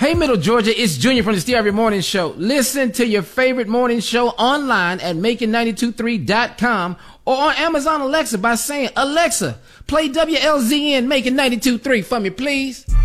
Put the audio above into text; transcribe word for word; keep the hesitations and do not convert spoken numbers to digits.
Hey, Middle Georgia, it's Junior from the Steve Harvey Morning Show. Listen to your favorite morning show online at making ninety-two three dot com or on Amazon Alexa by saying, Alexa, play W L Z N Making ninety-two three for me, please.